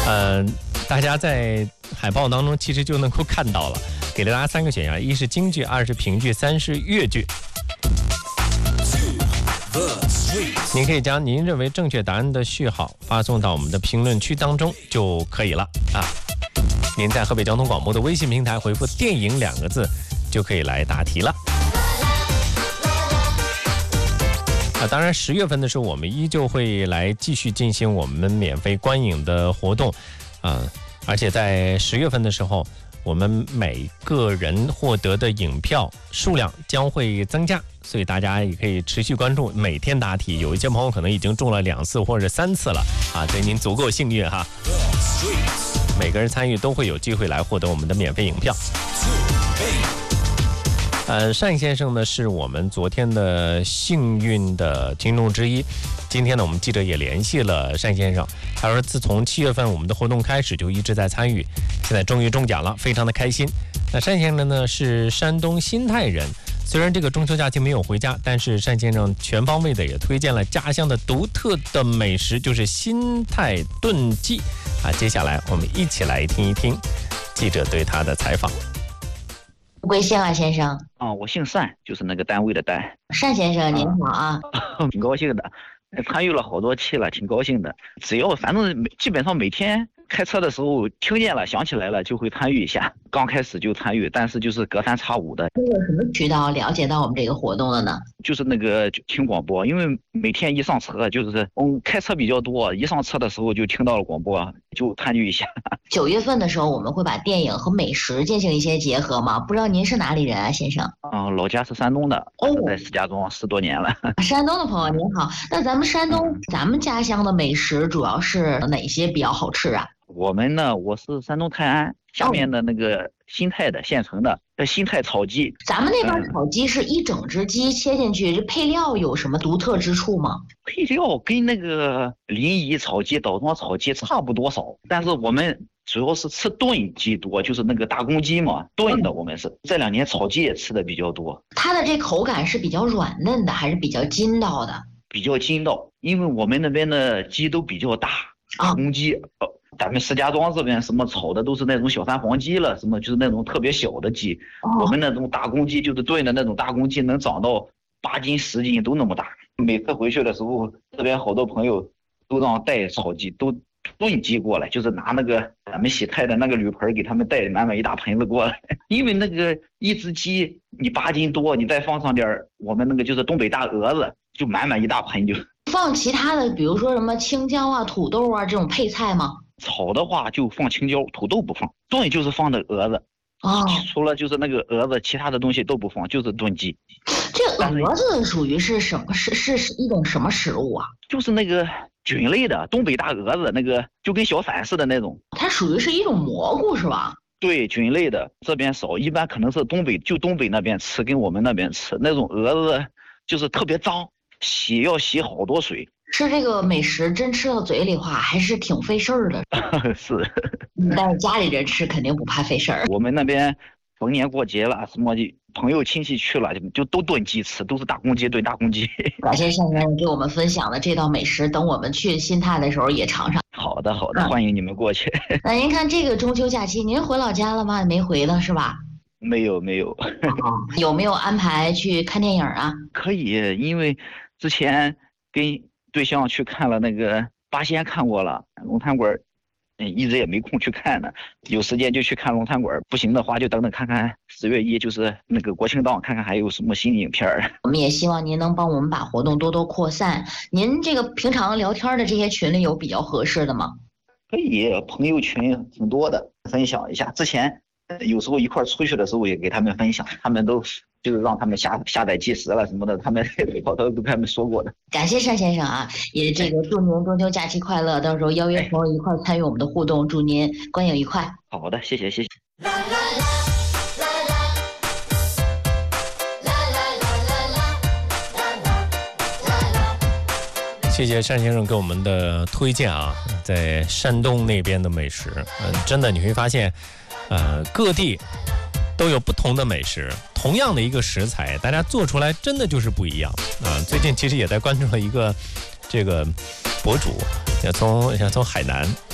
大家在海报当中其实就能够看到了，给了大家3个选项：一是京剧，2是评剧，3是粤剧。您可以将您认为正确答案的序号发送到我们的评论区当中就可以了啊。您在河北交通广播的微信平台回复“电影”2个字，就可以来答题了。当然10月份的时候，我们依旧会来继续进行我们免费观影的活动而且在10月份的时候，我们每个人获得的影票数量将会增加，所以大家也可以持续关注，每天答题。有一些朋友可能已经中了2次或者3次了所以您足够幸运哈。每个人参与都会有机会来获得我们的免费影票。单先生呢是我们昨天的幸运的听众之一。今天呢，我们记者也联系了单先生，他说自从7月份我们的活动开始就一直在参与，现在终于中奖了，非常的开心。那单先生呢是山东新泰人，虽然这个中秋假期没有回家，但是单先生全方位的也推荐了家乡的独特的美食，就是新泰炖鸡接下来我们一起来听一听记者对他的采访。 贵姓啊，先生？ 我姓单，就是那个单位的单。 单先生您好啊。 挺高兴的，参与了好多期了，挺高兴的。只要反正基本上每天开车的时候听见了想起来了就会参与一下，刚开始就参与，但是就是隔三差五的。 通过什么渠道了解到我们这个活动的呢？ 就是那个听广播，因为每天一上车就是开车比较多，一上车的时候就听到了广播，就参与一下。 9月份的时候我们会把电影和美食进行一些结合吗？不知道您是哪里人啊，先生？ 老家是山东的，在石家庄10多年了。 山东的朋友您好，那咱们山东咱们家乡的美食主要是哪些比较好吃啊？ 我们呢，我是山东泰安下面的那个新泰的县城的新泰炒鸡。 咱们那边炒鸡是一整只鸡切进去，这配料有什么独特之处吗？ 配料跟那个临沂炒鸡、枣庄炒鸡差不多少，但是我们主要是吃炖鸡多，就是那个大公鸡嘛，炖的。我们是这2年炒鸡也吃的比较多。 它的这口感是比较软嫩的，还是比较筋道的？ 比较筋道，因为我们那边的鸡都比较大，大公鸡。咱们石家庄这边什么炒的都是那种小三黄鸡了，什么就是那种特别小的鸡。我们那种大公鸡就是炖的那种大公鸡，能长到8斤10斤都那么大。每次回去的时候，这边好多朋友都让带炒鸡，都炖鸡过来，就是拿那个咱们洗菜的那个铝盆给他们带满满一大盆子过来。因为那个一只鸡你8斤多，你再放上点我们那个就是东北大鹅子，就满满一大盆就。 放其他的比如说什么青椒啊、土豆啊这种配菜吗？ 炒的话就放青椒，土豆不放。炖就是放的鹅子除了就是那个鹅子，其他的东西都不放，就是炖鸡。 这鹅子属于是什么？是一种什么食物啊？ 就是那个菌类的东北大鹅子，那个就跟小伞似的那种。 它属于是一种蘑菇是吧？ 对，菌类的，这边少，一般可能是东北那边吃，跟我们那边吃那种鹅子就是特别脏，要洗好多水。 吃这个美食真吃到嘴里话还是挺费事儿的。 是， 但是家里人吃肯定不怕费事儿。 我们那边逢年过节了，什么朋友亲戚去了就都炖鸡吃，都是大公鸡炖大公鸡。 感谢单先生给我们分享的这道美食，等我们去新泰的时候也尝尝。 好的，欢迎你们过去。 那您看这个中秋假期您回老家了吗？没回呢是吧？ 没有。 有没有安排去看电影啊？ 可以，因为之前跟对象去看了那个八仙，看过了龙潭馆，一直也没空去看呢。有时间就去看龙潭馆，不行的话就等看看10月1就是那个国庆档，看看还有什么新影片。 我们也希望您能帮我们把活动多多扩散。您这个平常聊天的这些群里有比较合适的吗？ 可以，朋友群挺多的，分享一下。之前有时候一块出去的时候也给他们分享，他们都就是让他们下载计时了什么的，他们好多都跟他们说过的。 感谢单先生啊，也这个祝您中秋假期快乐，到时候邀约朋友一块参与我们的互动，祝您观影愉快。 好的，谢谢。 谢谢单先生给我们的推荐啊，在山东那边的美食，真的你会发现，各地都有不同的美食，同样的一个食材，大家做出来真的就是不一样啊。最近其实也在关注了一个这个博主，要从海南